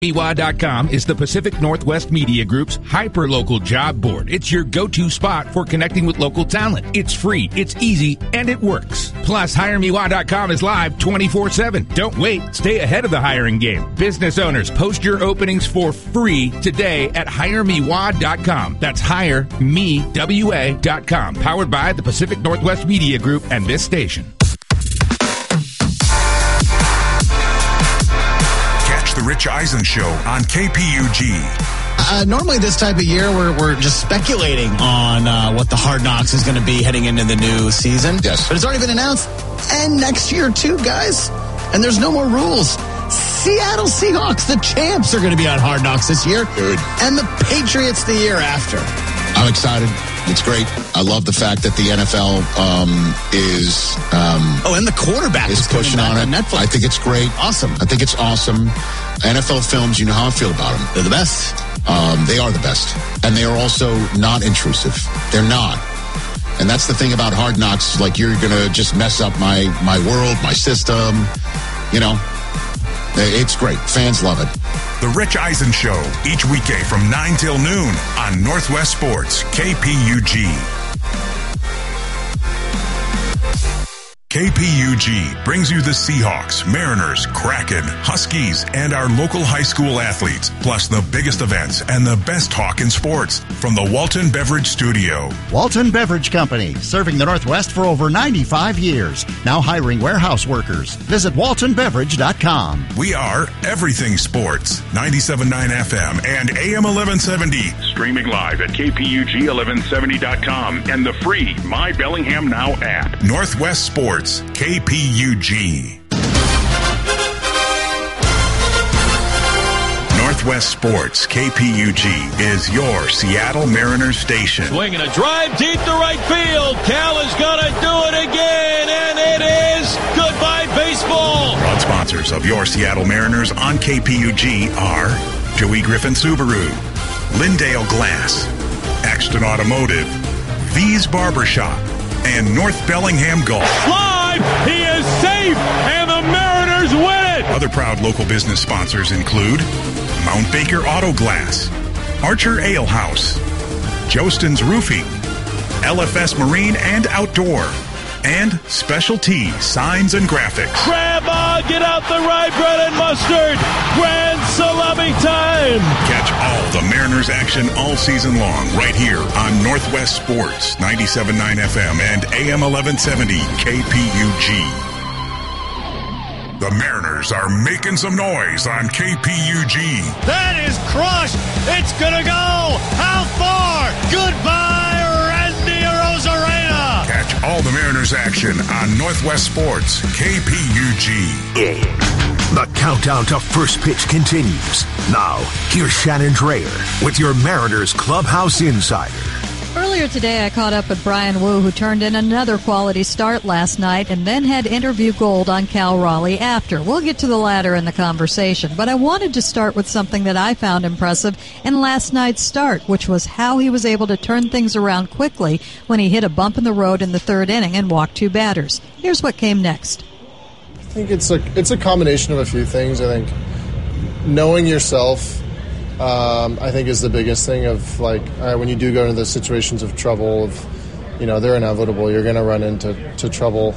HireMeWa.com is the Pacific Northwest Media Group's hyper-local job board. It's your go-to spot for connecting with local talent. It's free, it's easy, and it works. Plus, HireMeWa.com is live 24/7. Don't wait. Stay ahead of the hiring game. Business owners, post your openings for free today at HireMeWa.com. That's HireMeWA.com. Powered by the Pacific Northwest Media Group and this station. The Rich Eisen Show on KPUG. Normally this type of year, we're just speculating on what the Hard Knocks is going to be heading into the new season. Yes. But it's already been announced. And next year, too, guys. And there's no more rules. Seattle Seahawks, the champs, are going to be on Hard Knocks this year. Good. And the Patriots the year after. I'm excited. It's great. I love the fact that the NFL is... and the quarterback is pushing on it. Netflix. I think it's great. Awesome. I think it's awesome. NFL films, you know how I feel about them. They're the best. They are the best. And they are also not intrusive. They're not. And that's the thing about Hard Knocks. Like, you're going to just mess up my world, my system. You know, it's great. Fans love it. The Rich Eisen Show, each weekday from 9 till noon on Northwest Sports, KPUG. KPUG brings you the Seahawks, Mariners, Kraken, Huskies, and our local high school athletes, plus the biggest events and the best talk in sports from the Walton Beverage Studio. Walton Beverage Company, serving the Northwest for over 95 years. Now hiring warehouse workers. Visit waltonbeverage.com. We are Everything Sports, 97.9 FM and AM 1170. Streaming live at KPUG1170.com and the free My Bellingham Now app. Northwest Sports. KPUG. Northwest Sports, KPUG, is your Seattle Mariners station. Swinging a drive deep to right field. Cal is going to do it again, and it is goodbye baseball. Proud sponsors of your Seattle Mariners on KPUG are Joey Griffin Subaru, Lindale Glass, Axton Automotive, V's Barbershop, and North Bellingham Golf. Live, he is safe, and the Mariners win it. Other proud local business sponsors include Mount Baker Auto Glass, Archer Ale House, Jostin's Roofing, LFS Marine and Outdoor, and Specialty Signs and Graphics. Grandma, get out the rye bread and mustard. Grand salami time. Catch all the Mariners action all season long right here on Northwest Sports, 97.9 FM and AM 1170 KPUG. The Mariners are making some noise on KPUG. That is crushed. It's going to go. How far? Goodbye, Randy Arozarena. Catch all the Mariners action on Northwest Sports, KPUG. The countdown to first pitch continues. Now, here's Shannon Drayer with your Mariners Clubhouse Insider. Earlier today, I caught up with Brian Wu, who turned in another quality start last night and then had interview gold on Cal Raleigh after. We'll get to the latter in the conversation, but I wanted to start with something that I found impressive in last night's start, which was how he was able to turn things around quickly when he hit a bump in the road in the third inning and walked two batters. Here's what came next. I think it's a combination of a few things. I think knowing yourself, I think, is the biggest thing of, like, when you do go into the situations of trouble, they're inevitable. You're going to run into trouble.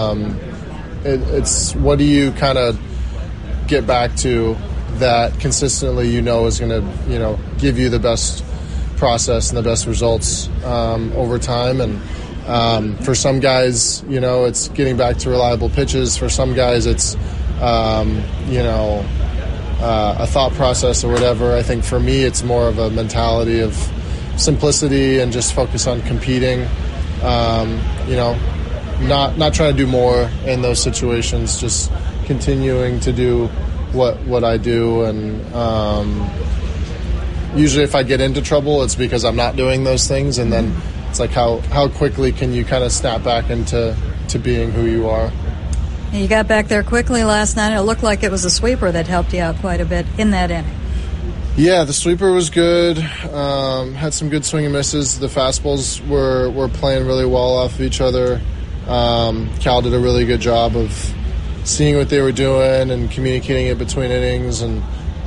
It's what do you kind of get back to that consistently is going to, give you the best process and the best results over time. And for some guys, it's getting back to reliable pitches. For some guys, it's, a thought process or whatever. I think for me, it's more of a mentality of simplicity and just focus on competing. Not trying to do more in those situations. Just continuing to do what I do. And usually, if I get into trouble, it's because I'm not doing those things. And then it's like how quickly can you kind of snap back into being who you are. You got back there quickly last night. It looked like it was a sweeper that helped you out quite a bit in that inning. Yeah, the sweeper was good. Had some good swing and misses. The fastballs were playing really well off of each other. Cal did a really good job of seeing what they were doing and communicating it between innings. And